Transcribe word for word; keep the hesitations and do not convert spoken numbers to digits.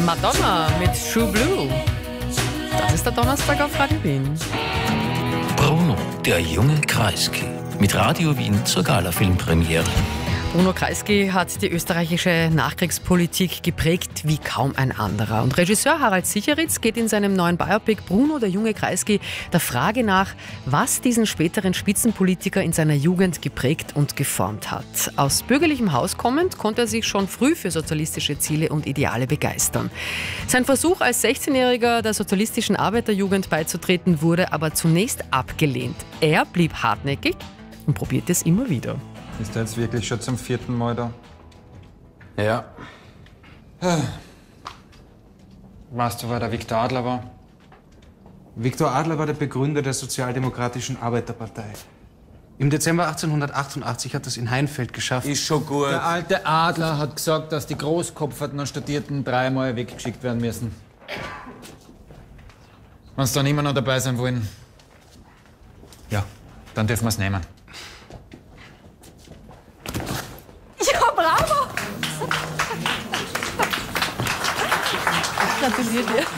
Madonna mit True Blue. Das ist der Donnerstag auf Radio Wien. Bruno, der junge Kreisky. Mit Radio Wien zur Gala-Filmpremiere. Bruno Kreisky hat die österreichische Nachkriegspolitik geprägt wie kaum ein anderer. Und Regisseur Harald Sicheritz geht in seinem neuen Biopic Bruno, der junge Kreisky, der Frage nach, was diesen späteren Spitzenpolitiker in seiner Jugend geprägt und geformt hat. Aus bürgerlichem Haus kommend konnte er sich schon früh für sozialistische Ziele und Ideale begeistern. Sein Versuch als sechzehnjähriger der sozialistischen Arbeiterjugend beizutreten wurde aber zunächst abgelehnt. Er blieb hartnäckig und probierte es immer wieder. Ist er jetzt wirklich schon zum vierten Mal da? Ja. Weißt du, wer der Viktor Adler war? Viktor Adler war der Begründer der Sozialdemokratischen Arbeiterpartei. Im Dezember achtzehnhundertachtundachtzig hat er es in Heinfeld geschafft. Ist schon gut. Der alte Adler hat gesagt, dass die Großkopferten und Studierten dreimal weggeschickt werden müssen. Wenn sie dann immer noch dabei sein wollen, ja, dann dürfen wir es nehmen. Ja, bravo! Gratuliere dir.